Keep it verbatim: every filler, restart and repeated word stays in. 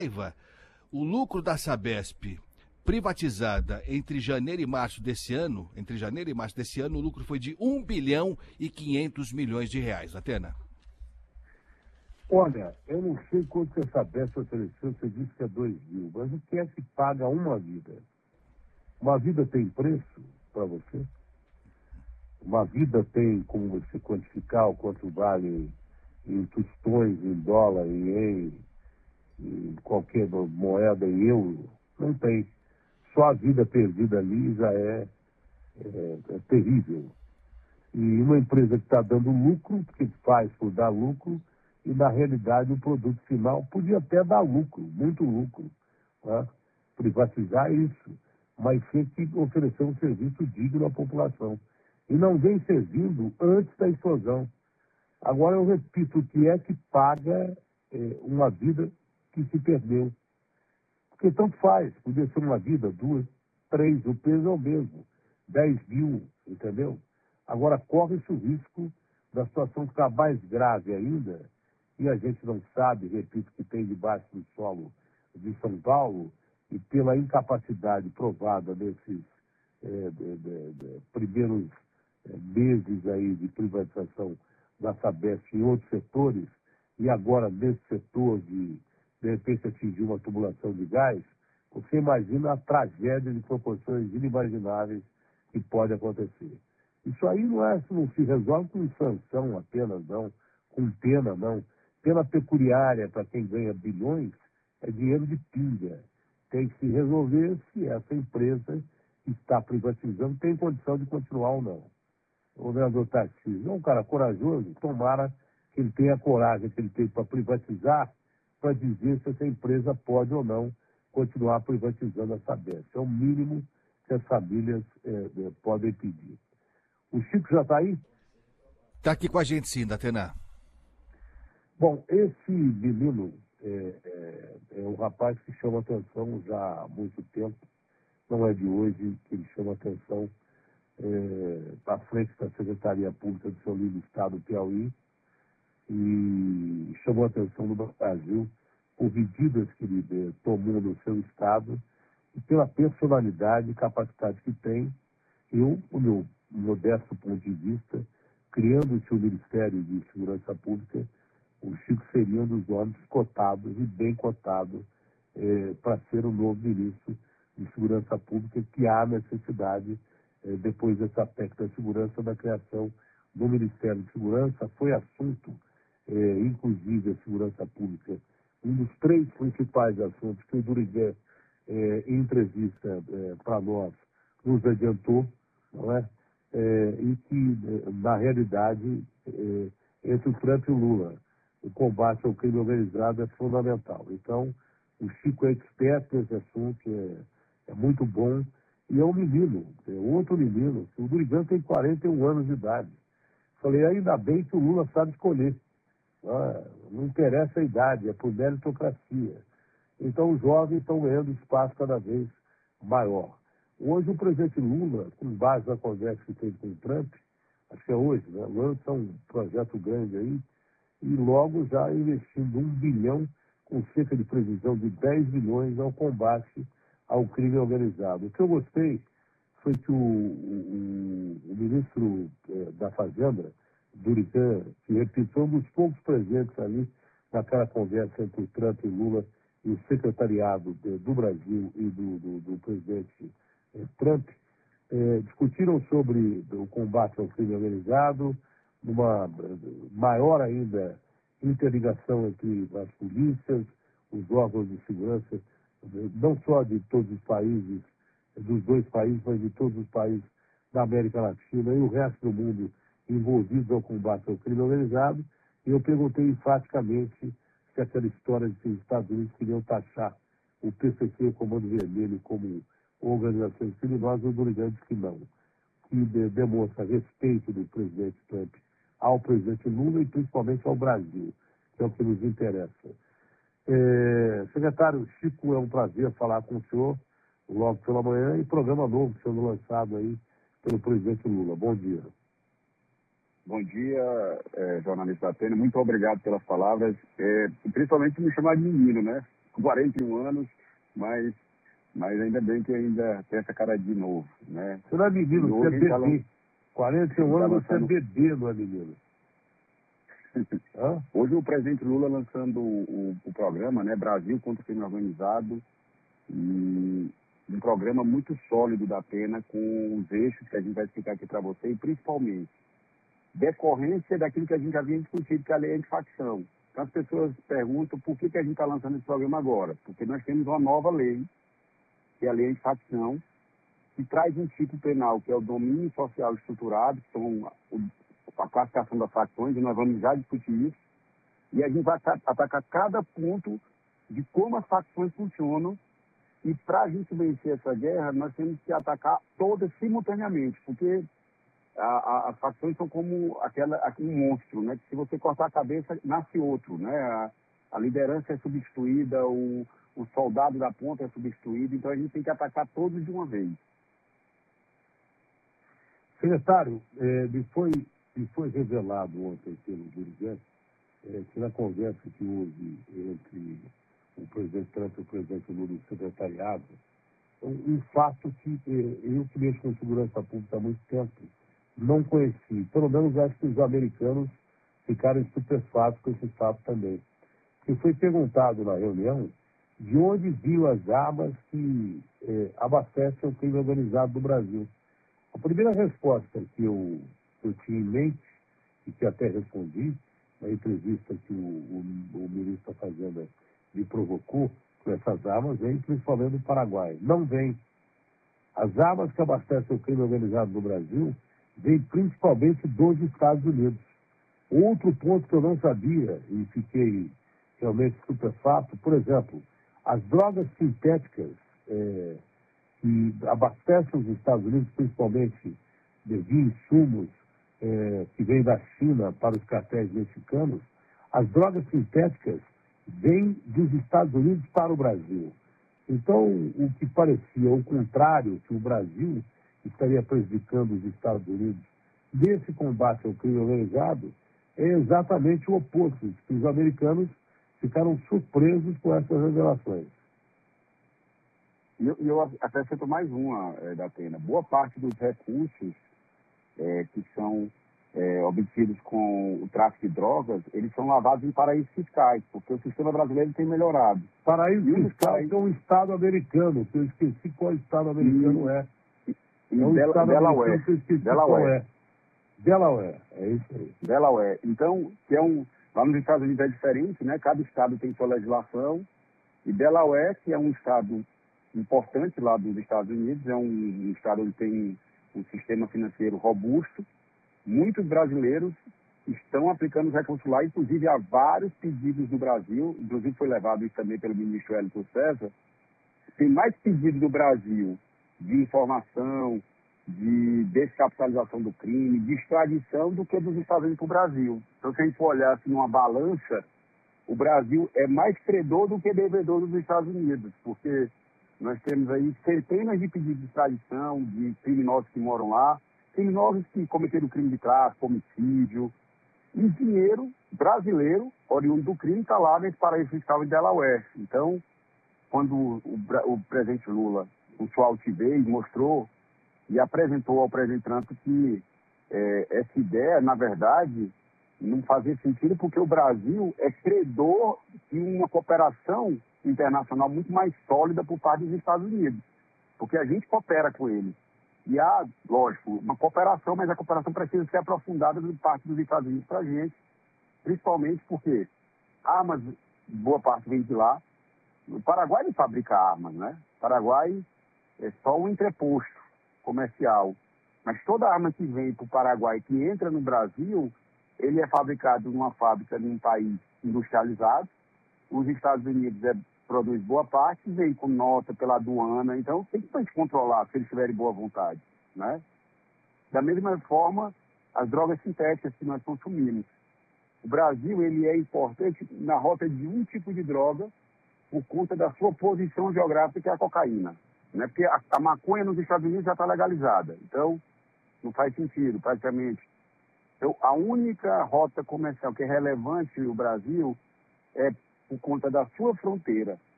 Paiva, o lucro da Sabesp privatizada entre janeiro e março desse ano, entre janeiro e março desse ano, o lucro foi de um bilhão e quinhentos milhões de reais. Atena? Olha, eu não sei quanto que a Sabesp ofereceu, você disse que é dois mil, mas o que é que paga uma vida? Uma vida tem preço para você? Uma vida tem como você quantificar o quanto vale em tostões, em dólar, em ien, em qualquer moeda, em euro? Não tem. Só a vida perdida ali já é, é, é terrível. E uma empresa que está dando lucro, que faz por dar lucro, e na realidade o produto final podia até dar lucro, muito lucro. Tá? Privatizar isso, mas tem que oferecer um serviço digno à população. E não vem servindo antes da explosão. Agora eu repito, o que é que paga é, uma vida que se perdeu? Porque tanto faz, podia ser uma vida, duas, três, o peso é o mesmo, dez mil, entendeu? Agora corre-se o risco da situação ficar mais grave ainda, e a gente não sabe, repito, que tem debaixo do solo de São Paulo, e pela incapacidade provada nesses é, de, de, de, primeiros é, meses aí de privatização da Sabesp em outros setores, e agora nesse setor de, de repente, atingir uma tubulação de gás, você imagina a tragédia de proporções inimagináveis que pode acontecer. Isso aí não, é, não se resolve com sanção apenas, não, com pena, não. Pena peculiária para quem ganha bilhões, é dinheiro de pinga. Tem que se resolver se essa empresa que está privatizando tem condição de continuar ou não. O vereador Tarcísio é um cara corajoso, tomara que ele tenha a coragem que ele tem para privatizar, para dizer se essa empresa pode ou não continuar privatizando a Sabesp. É o mínimo que as famílias é, é, podem pedir. O Chico já está aí? Está aqui com a gente sim, Atena. Bom, esse menino é, é, é um rapaz que chama atenção já há muito tempo, não é de hoje que ele chama atenção é, à frente da Secretaria Pública do seu livre Estado do Piauí, e chamou a atenção do Brasil por medidas que ele eh, tomou no seu Estado e pela personalidade e capacidade que tem. Eu, o meu modesto ponto de vista, criando-se o Ministério de Segurança Pública, o Chico seria um dos homens cotados e bem cotado eh, para ser o novo ministro de Segurança Pública, que há necessidade, eh, depois dessa P E C da segurança, da criação do Ministério de Segurança. Foi assunto, eh, inclusive a segurança pública, um dos três principais assuntos que o Durigan, eh, em entrevista eh, para nós, nos adiantou, não é? Eh, e que, eh, na realidade, eh, entre o Trump e o Lula, o combate ao crime organizado é fundamental. Então, o Chico é experto nesse assunto, é, é muito bom, e é um menino, é outro menino. O Durigan tem quarenta e um anos de idade. Falei, ainda bem que o Lula sabe escolher. Ah, não interessa a idade, é por meritocracia. Então, os jovens estão ganhando espaço cada vez maior. Hoje, o presidente Lula, com base na conversa que teve com o Trump, acho que é hoje, né? Lança um projeto grande aí, e logo já investindo um bilhão, com cerca de previsão de dez bilhões ao combate ao crime organizado. O que eu gostei foi que o, o, o ministro eh, da Fazenda, Durigan, que repetiu um dos poucos presentes ali naquela conversa entre o Trump e Lula e o secretariado eh, do Brasil e do, do, do presidente eh, Trump, eh, discutiram sobre o combate ao crime organizado, uma maior ainda interligação entre as polícias, os órgãos de segurança, não só de todos os países, dos dois países, mas de todos os países da América Latina e o resto do mundo envolvidos ao combate ao crime organizado. E eu perguntei enfaticamente se aquela história de que os Estados Unidos queriam taxar o P C C, o Comando Vermelho, como organizações criminosas, o Durigan disse que não, que demonstra respeito do presidente Trump ao presidente Lula e principalmente ao Brasil, que é o que nos interessa. É, secretário Chico, é um prazer falar com o senhor logo pela manhã, e programa novo sendo lançado aí pelo presidente Lula. Bom dia. Bom dia, é, jornalista Atena. Muito obrigado pelas palavras, é, principalmente me chamar de menino, né? com quarenta e um anos, mas, mas ainda bem que ainda tem essa cara de novo, né? Você não é menino, E você é hoje tá bebê. quarenta e um tá anos, você é lançando- bebê, não é menino. Hã? Hoje o presidente Lula lançando o, o, o programa, né, Brasil contra o Crime Organizado, e um programa muito sólido da pena, com os eixos que a gente vai explicar aqui para você, e principalmente decorrência daquilo que a gente já havia discutido, que é a lei antifacção. Então as pessoas perguntam por que, que a gente está lançando esse programa agora. Porque nós temos uma nova lei, que é a lei antifacção, que traz um tipo penal, que é o domínio social estruturado, que são a classificação das facções, e nós vamos já discutir isso. E a gente vai atacar cada ponto de como as facções funcionam. E para a gente vencer essa guerra, nós temos que atacar todas simultaneamente, porque a, a, as facções são como aquela, aquele monstro, né? Que se você cortar a cabeça, nasce outro, né? A, a liderança é substituída, o, o soldado da ponta é substituído, então a gente tem que atacar todos de uma vez. Secretário, é, me, foi, me foi revelado ontem pelo dirigente é, que na conversa que houve entre o presidente Trump e o presidente Lula no secretariado, um, um fato que é, eu que mexo com segurança pública há muito tempo não conheci. Pelo menos acho que os americanos ficaram estupefatos com esse fato também. Que foi perguntado na reunião de onde vinham as armas que é, abastecem o crime organizado do Brasil. A primeira resposta que eu, eu tinha em mente, e que até respondi, na entrevista que o, o, o ministro da Fazenda me provocou, com essas armas, vem principalmente do Paraguai. Não vem. As armas que abastecem o crime organizado no Brasil vêm principalmente dos Estados Unidos. Outro ponto que eu não sabia, e fiquei realmente estupefato, por exemplo, as drogas sintéticas é, que abastecem os Estados Unidos, principalmente de insumos é, que vêm da China para os cartéis mexicanos, as drogas sintéticas vêm dos Estados Unidos para o Brasil. Então, o que parecia o contrário, que o Brasil estaria prejudicando os Estados Unidos nesse combate ao crime organizado, é exatamente o oposto, que os americanos ficaram surpresos com essas revelações. E eu, eu acrescento mais uma, é, da pena. Boa parte dos recursos é, que são é, obtidos com o tráfico de drogas, eles são lavados em paraísos fiscais, porque o sistema brasileiro tem melhorado. Paraíso E um fiscal países... é um estado americano, que eu esqueci qual estado americano e, é. E é um Del estado Delaware. americano que eu esqueci Delaware. qual é. Delaware, é isso aí. Delaware. Então, que é um, lá nos Estados Unidos é diferente, né? Cada estado tem sua legislação. E Delaware, que é um estado importante lá dos Estados Unidos, é um, um estado onde tem um sistema financeiro robusto. Muitos brasileiros estão aplicando os recursos lá, inclusive há vários pedidos do Brasil, inclusive foi levado isso também pelo ministro Hélio César. Tem mais pedidos do Brasil de informação, de descapitalização do crime, de extradição do que dos Estados Unidos para o Brasil. Então, se a gente for olhar assim, numa balança, o Brasil é mais credor do que devedor dos Estados Unidos, porque nós temos aí centenas de pedidos de extradição de criminosos que moram lá, criminosos que cometeram crime de tráfico, homicídio, e dinheiro brasileiro, oriundo do crime, está lá nesse paraíso fiscal de Delaware. Então, quando o, o, o presidente Lula, com sua altivez, mostrou e apresentou ao presidente Trump que é, essa ideia, na verdade, não fazia sentido, porque o Brasil é credor de uma cooperação internacional muito mais sólida por parte dos Estados Unidos, porque a gente coopera com eles. E há, lógico, uma cooperação, mas a cooperação precisa ser aprofundada por parte dos Estados Unidos para a gente, principalmente porque armas, boa parte vem de lá. O Paraguai não fabrica armas, né? O Paraguai é só um entreposto comercial. Mas toda arma que vem para o Paraguai, que entra no Brasil, ele é fabricado numa fábrica num país industrializado. Os Estados Unidos é, produz boa parte, vem com nota pela aduana. Então, tem que a gente controlar se eles tiverem boa vontade, né? Da mesma forma, as drogas sintéticas que nós consumimos. O Brasil, ele é importante na rota de um tipo de droga por conta da sua posição geográfica, que é a cocaína, né? Porque a, a maconha nos Estados Unidos já está legalizada. Então, não faz sentido, praticamente. Então, a única rota comercial que é relevante no Brasil é por conta da sua fronteira.